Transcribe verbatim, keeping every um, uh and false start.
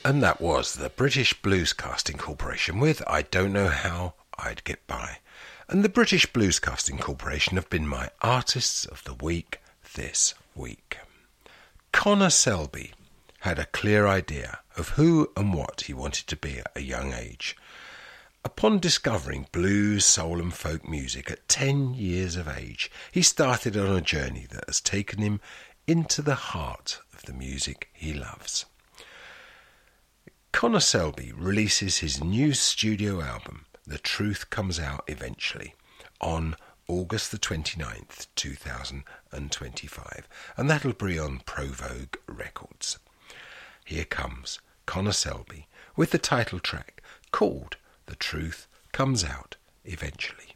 And that was the British Bluescasting Corporation with I Don't Know How I'd Get By. And the British Bluescasting Corporation have been my Artists of the Week this week. Connor Selby had a clear idea of who and what he wanted to be at a young age. Upon discovering blues, soul and folk music at ten years of age, he started on a journey that has taken him into the heart of the music he loves. Connor Selby releases his new studio album, The Truth Comes Out Eventually, on August the twenty-ninth, two thousand twenty-five, and that'll be on Provogue Records. Here comes Connor Selby with the title track called The Truth Comes Out Eventually.